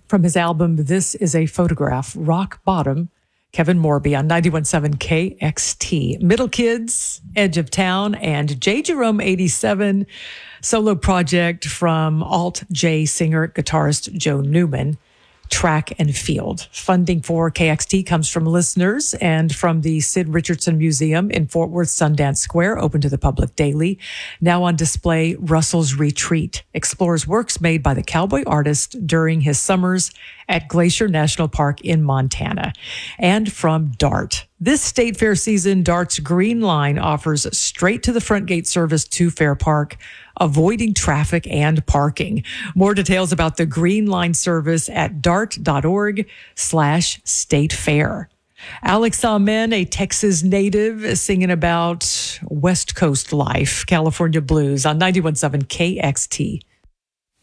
From his album, This Is a Photograph, Rock Bottom, Kevin Morby on 91.7 KXT. Middle Kids, Edge of Town, and J. Jerome 87, solo project from Alt J singer, guitarist Joe Newman. Track and Field. Funding for KXT comes from listeners and from the Sid Richardson Museum in Fort Worth Sundance Square, open to the public daily. Now on display, Russell's Retreat explores works made by the cowboy artist during his summers at Glacier National Park in Montana. And from DART. This state fair season, DART's Green Line offers straight to the front gate service to Fair Park, avoiding traffic and parking. More details about the Green Line service at dart.org/state fair. Alex Amen, a Texas native, singing about West Coast life, California blues on 91.7 KXT.